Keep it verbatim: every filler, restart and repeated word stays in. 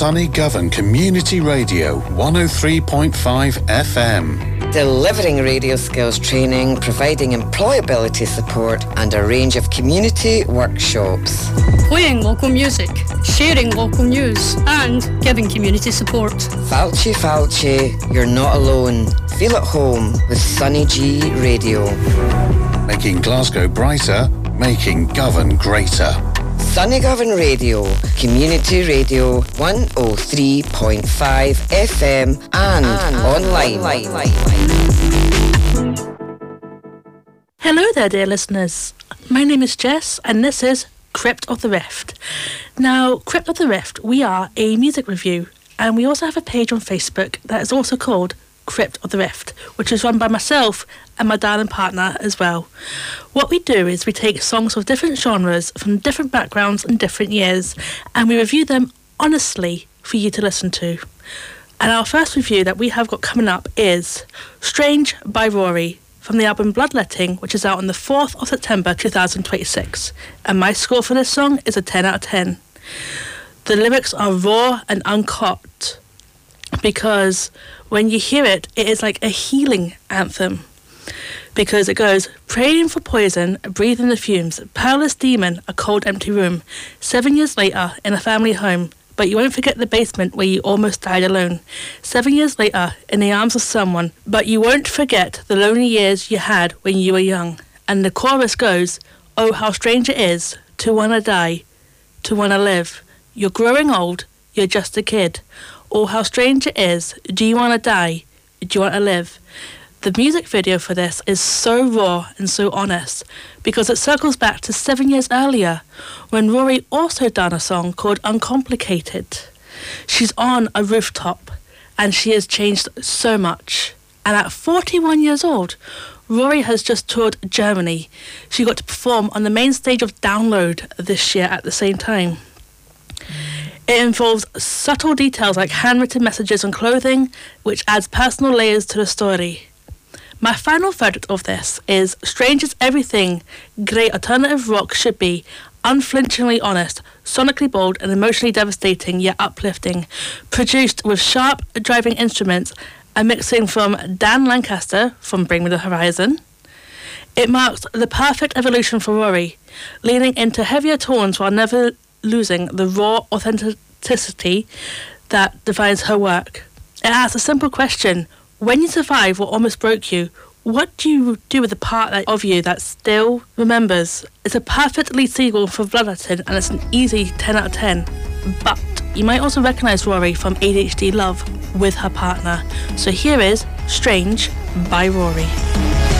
Sunny Govan Community Radio, one oh three point five F M. Delivering radio skills training, providing employability support and a range of community workshops. Playing local music, sharing local news and giving community support. Falchi Falchi, you're not alone. Feel at home with Sunny G Radio. Making Glasgow brighter, making Govan greater. Sunny Govan Radio, Community Radio, one oh three point five F M and, and online. online. Hello there, dear listeners. My name is Jess and this is Crypt of the Rift. Now, Crypt of the Rift, we are a music review and we also have a page on Facebook that is also called Crypt of the Rift, which is run by myself and my darling partner as well. What we do is we take songs of different genres from different backgrounds and different years and we review them honestly for you to listen to. And our first review that we have got coming up is Strange by Rory from the album Bloodletting, which is out on the fourth of September two thousand twenty-six. And my score for this song is a ten out of ten. The lyrics are raw and uncut because when you hear it, it is like a healing anthem. Because it goes, praying for poison, breathing the fumes, powerless demon, a cold empty room. Seven years later, in a family home, but you won't forget the basement where you almost died alone. Seven years later, in the arms of someone, but you won't forget the lonely years you had when you were young. And the chorus goes, oh, how strange it is to wanna die, to wanna live. You're growing old, you're just a kid. Oh, how strange it is. Do you want to die? Do you want to live? The music video for this is so raw and so honest because it circles back to seven years earlier when Rory also done a song called Uncomplicated. She's on a rooftop and she has changed so much. And at forty-one years old, Rory has just toured Germany. She got to perform on the main stage of Download this year at the same time. It involves subtle details like handwritten messages on clothing, which adds personal layers to the story. My final verdict of this is strange as everything great alternative rock should be, unflinchingly honest, sonically bold and emotionally devastating yet uplifting, produced with sharp driving instruments, a mixing from Dan Lancaster from Bring Me the Horizon. It marks the perfect evolution for Rory, leaning into heavier tones while never losing the raw authenticity that defines her work. It asks a simple question. When you survive what almost broke you, what do you do with the part that, of you that still remembers? It's a perfect lead single for Bloodletting and it's an easy ten out of ten. But you might also recognise Rory from A D H D Love with her partner. So here is Strange by Rory.